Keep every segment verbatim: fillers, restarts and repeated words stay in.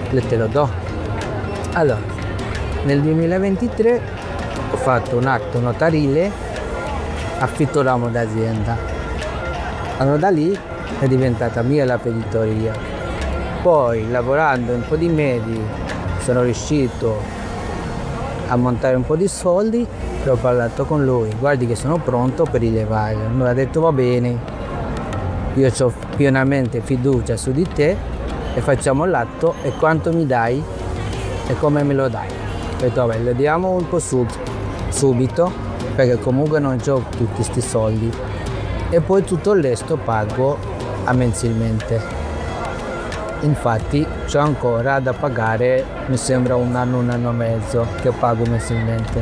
le te lo do. Allora, nel duemilaventitré ho fatto un atto notarile, affitto ramo d'azienda. Allora da lì è diventata mia la peditoria. Poi, lavorando un po' di mesi, sono riuscito a montare un po' di soldi e ho parlato con lui. Guardi che sono pronto per rilevare. Mi ha detto va bene, io ho pienamente fiducia su di te e facciamo l'atto e quanto mi dai e come me lo dai. Ho detto vabbè, lo diamo un po' sub, subito perché comunque non ho tutti questi soldi e poi tutto il resto pago a mensilmente. Infatti c'ho ancora da pagare, mi sembra un anno, un anno e mezzo che pago mensilmente.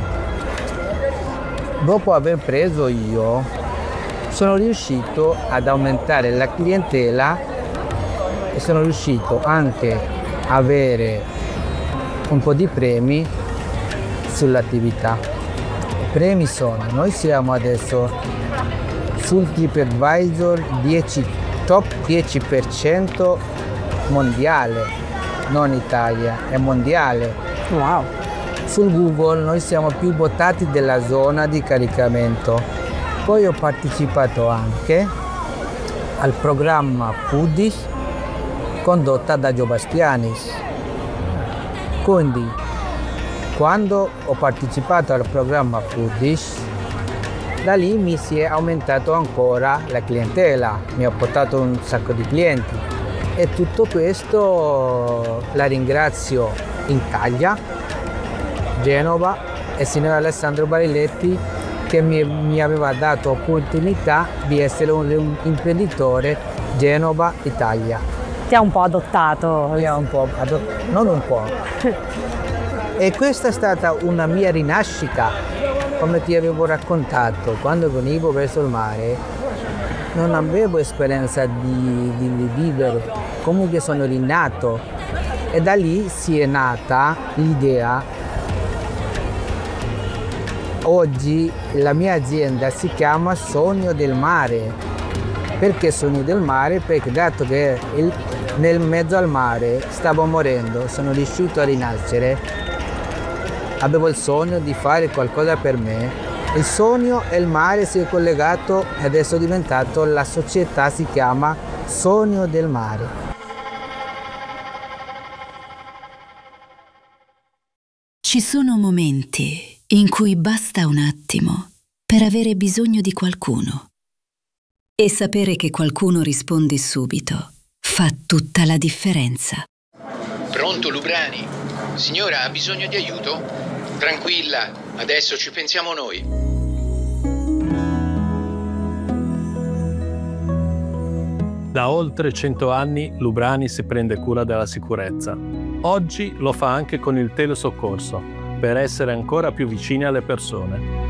Dopo aver preso io, sono riuscito ad aumentare la clientela e sono riuscito anche a avere un po' di premi sull'attività. I premi sono, noi siamo adesso sul TripAdvisor dieci, top dieci per cento mondiale, non Italia, è mondiale. Wow. Sul Google noi siamo più votati della zona di caricamento. Poi ho partecipato anche al programma Foodies condotta da Gio Bastianis. Quindi quando ho partecipato al programma Foodies, da lì mi si è aumentato ancora la clientela, mi ha portato un sacco di clienti. E tutto questo la ringrazio Italia, Genova e il signor Alessandro Bariletti che mi, mi aveva dato opportunità di essere un, un imprenditore Genova, Italia. Ti ha un po' adottato. Mi ha un po' adottato, non un po'. E questa è stata una mia rinascita, come ti avevo raccontato, quando venivo verso il mare. Non avevo esperienza di, di, di vivere, comunque sono rinato e da lì si è nata l'idea. Oggi la mia azienda si chiama Sogno del Mare. Perché Sogno del Mare? Perché dato che il, nel mezzo al mare stavo morendo, sono riuscito a rinascere, avevo il sogno di fare qualcosa per me. Il sogno e il mare si è collegato e adesso è diventato, la società si chiama Sogno del Mare. Ci sono momenti in cui basta un attimo per avere bisogno di qualcuno. E sapere che qualcuno risponde subito fa tutta la differenza. Pronto, Lubrani? Signora, ha bisogno di aiuto? Tranquilla, adesso ci pensiamo noi. Da oltre cento anni Lubrani si prende cura della sicurezza. Oggi lo fa anche con il telesoccorso, per essere ancora più vicini alle persone.